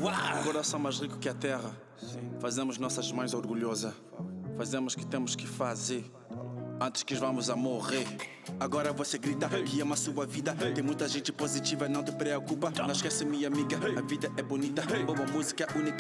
Coração mais rico que a terra. Fazemos nossas mães orgulhosas. Fazemos o que temos que fazer antes que vamos a morrer. Agora você grita que ama a sua vida. Tem muita gente positiva, não te preocupa. Não esquece, minha amiga, a vida é bonita. Boa música única.